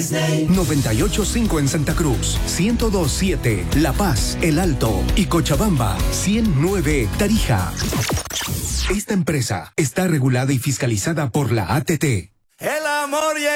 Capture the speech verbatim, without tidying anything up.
Disney. noventa y ocho punto cinco en Santa Cruz, ciento dos punto siete La Paz, El Alto y Cochabamba, ciento nueve Tarija. Esta empresa está regulada y fiscalizada por la A T T. El amor llega.